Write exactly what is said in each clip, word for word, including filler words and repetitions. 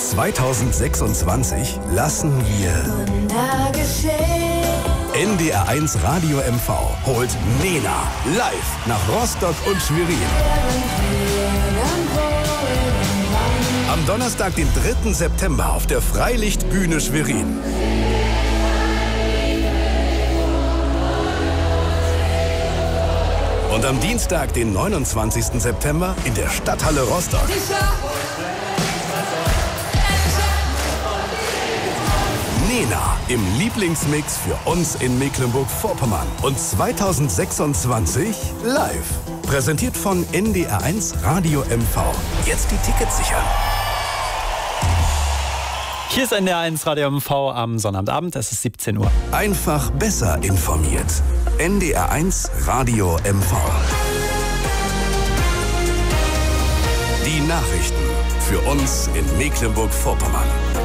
zweitausendsechsundzwanzig lassen wir Wunder geschehen. N D R eins Radio M V holt Nena live nach Rostock und Schwerin. Am Donnerstag, den dritten September auf der Freilichtbühne Schwerin. Und am Dienstag, den neunundzwanzigsten September in der Stadthalle Rostock. Nena im Lieblingsmix für uns in Mecklenburg-Vorpommern und zweitausendsechsundzwanzig live. Präsentiert von N D R eins Radio M V. Jetzt die Tickets sichern. Hier ist N D R eins Radio M V am Sonnabendabend, es ist siebzehn Uhr. Einfach besser informiert. N D R eins Radio M V. Die Nachrichten für uns in Mecklenburg-Vorpommern.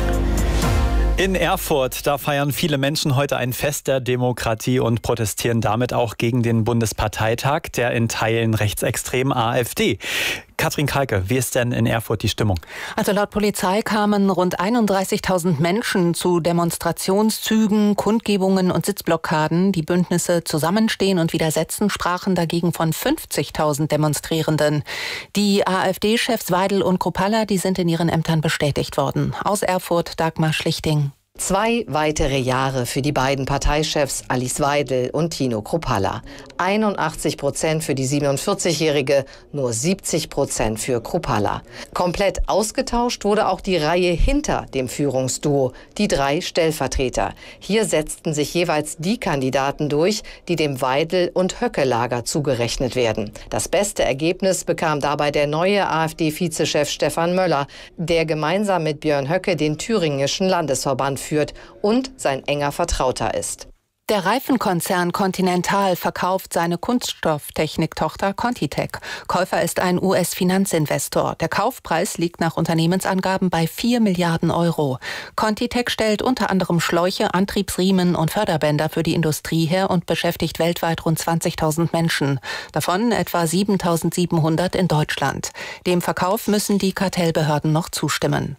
In Erfurt, da feiern viele Menschen heute ein Fest der Demokratie und protestieren damit auch gegen den Bundesparteitag der in Teilen rechtsextremen AfD. Katrin Kalke, wie ist denn in Erfurt die Stimmung? Also laut Polizei kamen rund einunddreißigtausend Menschen zu Demonstrationszügen, Kundgebungen und Sitzblockaden. Die Bündnisse Zusammenstehen und Widersetzen sprachen dagegen von fünfzigtausend Demonstrierenden. Die AfD-Chefs Weidel und Kruppalla, die sind in ihren Ämtern bestätigt worden. Aus Erfurt, Dagmar Schlichting. Zwei weitere Jahre für die beiden Parteichefs Alice Weidel und Tino Kruppalla. einundachtzig Prozent für die siebenundvierzigjährige, nur siebzig Prozent für Kruppalla. Komplett ausgetauscht wurde auch die Reihe hinter dem Führungsduo, die drei Stellvertreter. Hier setzten sich jeweils die Kandidaten durch, die dem Weidel- und Höcke-Lager zugerechnet werden. Das beste Ergebnis bekam dabei der neue AfD-Vizechef Stefan Möller, der gemeinsam mit Björn Höcke den thüringischen Landesverband führt und sein enger Vertrauter ist. Der Reifenkonzern Continental verkauft seine Kunststofftechniktochter Contitech. Käufer ist ein U S-Finanzinvestor. Der Kaufpreis liegt nach Unternehmensangaben bei vier Milliarden Euro. Contitech stellt unter anderem Schläuche, Antriebsriemen und Förderbänder für die Industrie her und beschäftigt weltweit rund zwanzigtausend Menschen. Davon etwa siebentausendsiebenhundert in Deutschland. Dem Verkauf müssen die Kartellbehörden noch zustimmen.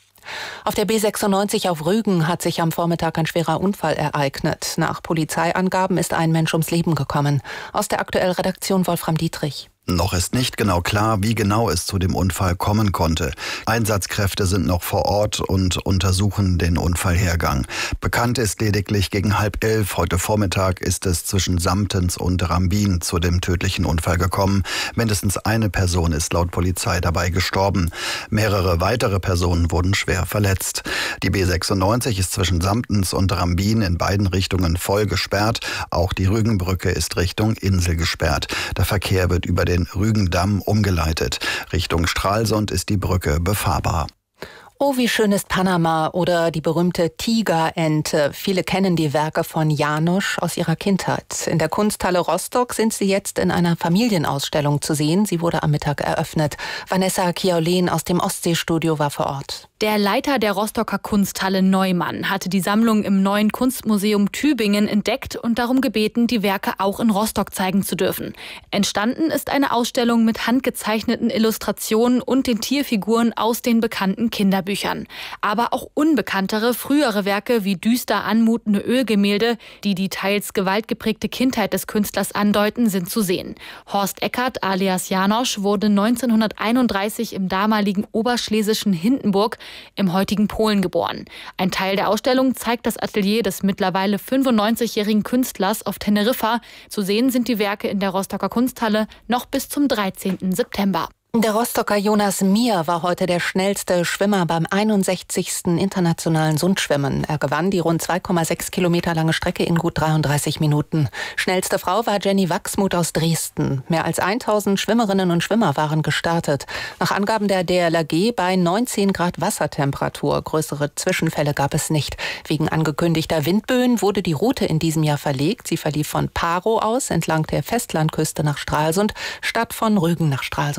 Auf der B sechsundneunzig auf Rügen hat sich am Vormittag ein schwerer Unfall ereignet. Nach Polizeiangaben ist ein Mensch ums Leben gekommen. Aus der Aktuell-Redaktion Wolfram Dietrich. Noch ist nicht genau klar, wie genau es zu dem Unfall kommen konnte. Einsatzkräfte sind noch vor Ort und untersuchen den Unfallhergang. Bekannt ist lediglich, gegen halb elf heute Vormittag ist es zwischen Samtens und Rambin zu dem tödlichen Unfall gekommen. Mindestens eine Person ist laut Polizei dabei gestorben. Mehrere weitere Personen wurden schwer verletzt. Die B sechsundneunzig ist zwischen Samtens und Rambin in beiden Richtungen voll gesperrt. Auch die Rügenbrücke ist Richtung Insel gesperrt. Der Verkehr wird über den den Rügendamm umgeleitet. Richtung Stralsund ist die Brücke befahrbar. Oh, wie schön ist Panama oder die berühmte Tigerente. Viele kennen die Werke von Janosch aus ihrer Kindheit. In der Kunsthalle Rostock sind sie jetzt in einer Familienausstellung zu sehen. Sie wurde am Mittag eröffnet. Vanessa Kiaulen aus dem Ostseestudio war vor Ort. Der Leiter der Rostocker Kunsthalle Neumann hatte die Sammlung im neuen Kunstmuseum Tübingen entdeckt und darum gebeten, die Werke auch in Rostock zeigen zu dürfen. Entstanden ist eine Ausstellung mit handgezeichneten Illustrationen und den Tierfiguren aus den bekannten Kinderbüchern. Aber auch unbekanntere, frühere Werke wie düster anmutende Ölgemälde, die die teils gewaltgeprägte Kindheit des Künstlers andeuten, sind zu sehen. Horst Eckert alias Janosch wurde neunzehnhunderteinunddreißig im damaligen oberschlesischen Hindenburg im heutigen Polen geboren. Ein Teil der Ausstellung zeigt das Atelier des mittlerweile fünfundneunzigjährigen Künstlers auf Teneriffa. Zu sehen sind die Werke in der Rostocker Kunsthalle noch bis zum dreizehnten September. Der Rostocker Jonas Mier war heute der schnellste Schwimmer beim einundsechzigsten internationalen Sundschwimmen. Er gewann die rund zwei Komma sechs Kilometer lange Strecke in gut dreiunddreißig Minuten. Schnellste Frau war Jenny Wachsmuth aus Dresden. Mehr als tausend Schwimmerinnen und Schwimmer waren gestartet. Nach Angaben der D L R G bei neunzehn Grad Wassertemperatur. Größere Zwischenfälle gab es nicht. Wegen angekündigter Windböen wurde die Route in diesem Jahr verlegt. Sie verlief von Paro aus entlang der Festlandküste nach Stralsund statt von Rügen nach Stralsund. In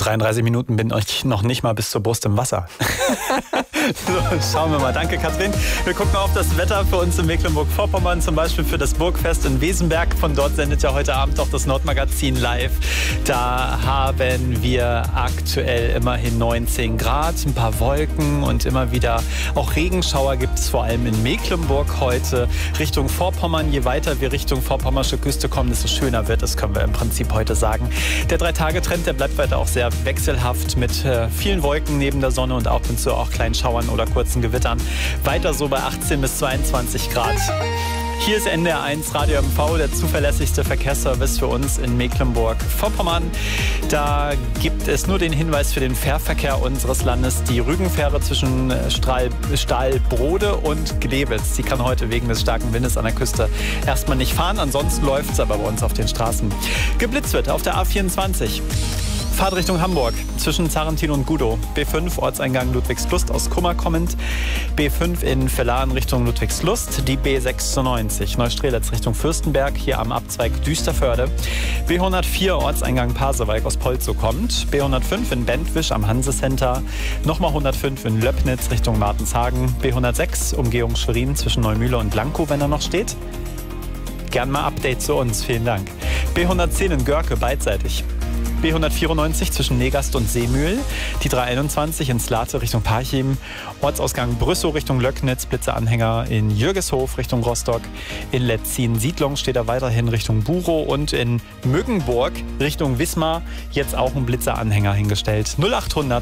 dreiunddreißig Minuten bin ich noch nicht mal bis zur Brust im Wasser. So, schauen wir mal. Danke, Katrin. Wir gucken auf das Wetter für uns in Mecklenburg-Vorpommern, zum Beispiel für das Burgfest in Wesenberg. Von dort sendet ja heute Abend auch das Nordmagazin live. Da haben wir aktuell immerhin neunzehn Grad, ein paar Wolken und immer wieder auch Regenschauer gibt es vor allem in Mecklenburg heute. Richtung Vorpommern, je weiter wir Richtung vorpommersche Küste kommen, desto schöner wird es, können wir im Prinzip heute sagen. Der Drei-Tage-Trend, der bleibt weiter auch sehr wechselhaft mit äh, vielen Wolken neben der Sonne und ab und zu auch kleinen Schauern oder kurzen Gewittern. Weiter so bei achtzehn bis zweiundzwanzig Grad. Hier ist N D R eins Radio M V, der zuverlässigste Verkehrsservice für uns in Mecklenburg-Vorpommern. Da gibt es nur den Hinweis für den Fährverkehr unseres Landes. Die Rügenfähre zwischen Strahl, Stahlbrode und Glewitz. Die kann heute wegen des starken Windes an der Küste erstmal nicht fahren. Ansonsten läuft es aber bei uns auf den Straßen. Geblitzt wird auf der A vierundzwanzig. Fahrt Richtung Hamburg zwischen Zarentin und Gudow. B fünf Ortseingang Ludwigslust aus Kummer kommend. B fünf in Villaren Richtung Ludwigslust. Die B sechsundneunzig Neustrelitz Richtung Fürstenberg, hier am Abzweig Düsterförde. B hundertvier Ortseingang Pasewalk aus Polzow kommt. B hundertfünf in Bentwisch am Hansecenter. Nochmal hundertfünf in Löppnitz Richtung Martenshagen. B hundertsechs Umgehung Schwerin zwischen Neumühle und Blankow, wenn er noch steht. Gern mal Update zu uns, vielen Dank. B hundertzehn in Görke beidseitig. B hundertvierundneunzig zwischen Negast und Seemühl, die dreihunderteinundzwanzig in Slate Richtung Parchim, Ortsausgang Brüssow Richtung Löcknitz, Blitzeanhänger in Jürgeshof Richtung Rostock, in Letzin-Siedlung steht er weiterhin Richtung Burow und in Müggenburg Richtung Wismar jetzt auch ein Blitzeranhänger hingestellt. null achthundert